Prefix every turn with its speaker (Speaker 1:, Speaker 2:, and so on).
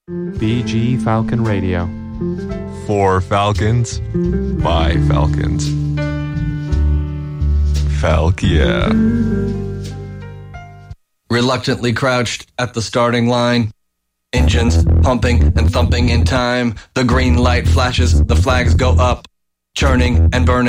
Speaker 1: BG Falcon Radio.
Speaker 2: For Falcons, by Falcons. Falk, yeah.
Speaker 3: Reluctantly crouched at the starting line. Engines pumping and thumping in time. The green light flashes, the flags go up. Churning and burning.